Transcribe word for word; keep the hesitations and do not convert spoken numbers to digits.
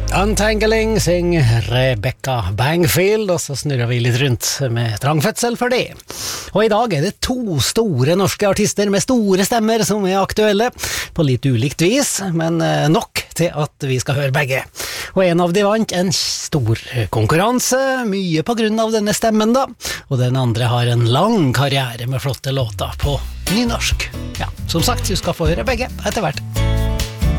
Untangling synger Rebecca Bangfield, og så snurrer vi litt rundt med trangfødsel for det. Og i dag er det to store norske artister med store stemmer som er aktuelle, på litt ulikt vis, men nok til at vi skal høre begge. Og en av de vant en stor konkurranse, mye på grunn av denne stemmen da, og den andre har en lang karriere med flotte låter på nynorsk. Ja, som sagt, du skal få høre begge etter hvert.